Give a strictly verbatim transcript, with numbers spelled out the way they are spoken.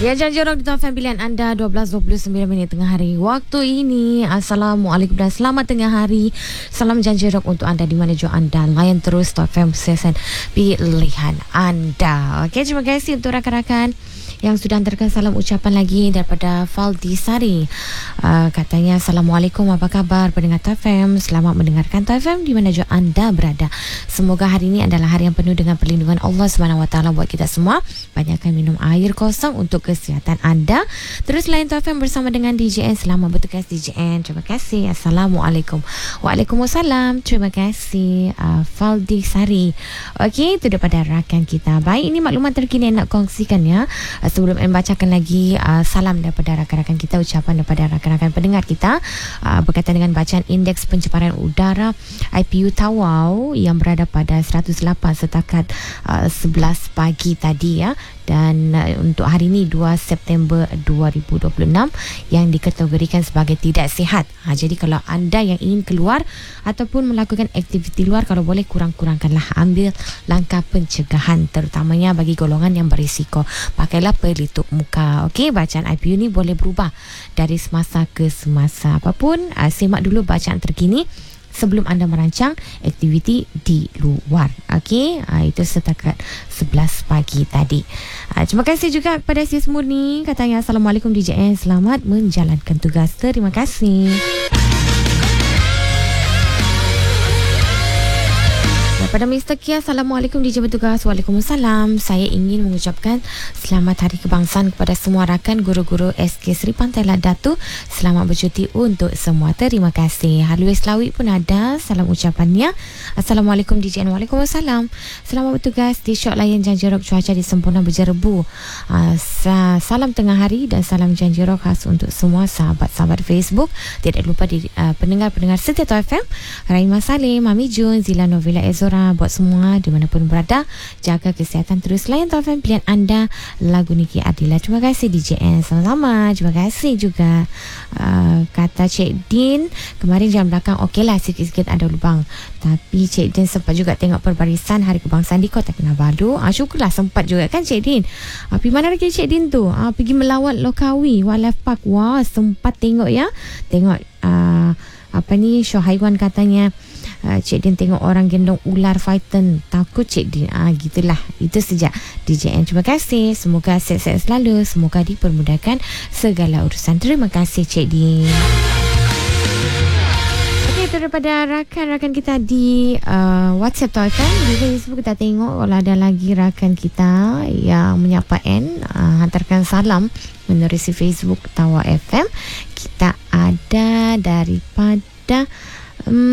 Ya, janji orang di Tuan pilihan anda dua belas dua puluh sembilan minit tengah hari waktu ini. Assalamualaikum dan selamat tengah hari. Salam janji rock untuk anda di mana jua anda. Layan terus Tuan F M sesen pilihan anda. Okey, terima kasih untuk rakan-rakan yang sudah hantarkan salam ucapan lagi daripada Faldi Sari. Uh, katanya, Assalamualaikum, apa khabar pendengar T F M? Selamat mendengarkan T F M di mana jua anda berada. Semoga hari ini adalah hari yang penuh dengan perlindungan Allah subhanahu wa taala buat kita semua. Banyakkan minum air kosong untuk kesihatan anda. Terus layan T F M bersama dengan D J N. Selamat bertugas D J N. Terima kasih. Assalamualaikum. Waalaikumsalam. Terima kasih uh, Faldi Sari. Okey, itu daripada rakan kita. Baik, ini maklumat terkini yang nak kongsikan ya. Uh, sebelum saya bacakan lagi uh, salam daripada rakan-rakan kita, ucapan daripada rakan-rakan pendengar kita uh, berkaitan dengan bacaan indeks pencemaran udara I P U Tawau yang berada pada seratus lapan setakat uh, sebelas pagi tadi ya. Dan uh, untuk hari ini dua September dua ribu dua puluh enam yang dikategorikan sebagai tidak sihat. Ha, jadi kalau anda yang ingin keluar ataupun melakukan aktiviti luar, kalau boleh kurang-kurangkanlah, ambil langkah pencegahan terutamanya bagi golongan yang berisiko. Pakailah pelitup muka. Okey, bacaan I P U ni boleh berubah dari semasa ke semasa. Apapun, uh, simak dulu bacaan terkini sebelum anda merancang aktiviti di luar. Okey, uh, itu setakat sebelas pagi tadi. Uh, terima kasih juga kepada Sis Murni. Katanya, Assalamualaikum D J N, selamat menjalankan tugas. Terima kasih. Pada Mister Kia, Assalamualaikum D J bertugas. Waalaikumsalam. Saya ingin mengucapkan selamat Hari Kebangsaan kepada semua rakan guru-guru S K Seri Pantai Ladatu. Selamat bercuti untuk semua. Terima kasih. Halus Lawi pun ada salam ucapannya. Assalamualaikum D J N. Waalaikumsalam. Selamat bertugas di Syok Layan Janji Rock. Cuaca di Sempurna berjerebu. Uh, salam tengah hari dan salam Janji Rock khas untuk semua sahabat-sahabat Facebook. Tidak lupa di uh, pendengar-pendengar setia T F M. Rahimah Salim, Mami Jun, Zila Novela Ezora. Buat semua dimanapun berada, jaga kesihatan. Terus layan T F M pilihan anda, lagu Niki Adila. Terima kasih D J N. Sama-sama. Terima kasih juga uh, kata Cik Din, kemarin jam belakang okeylah, sikit-sikit ada lubang, tapi Cik Din sempat juga tengok perbarisan Hari Kebangsaan di Kota Kinabalu. Ah, syukurlah sempat juga kan Cik Din. Ah, pergi mana lagi Cik Din tu? Ah, pergi melawat Lokawi Wildlife Park. Wah, sempat tengok ya. Tengok uh, apa ni, show haiwan katanya. Uh, Cik Din tengok orang gendong ular python. Takut Cik Din. Ah, gitulah. Itu sejak D J N. Terima kasih. Semoga sihat-sihat selalu. Semoga dipermudahkan segala urusan. Terima kasih Cik Din. Okey, itu daripada rakan-rakan kita di uh, WhatsApp T F M. Di Facebook kita tengok kalau ada lagi rakan kita yang menyapa N, uh, hantarkan salam menerusi Facebook Tawa F M. Kita ada daripada um,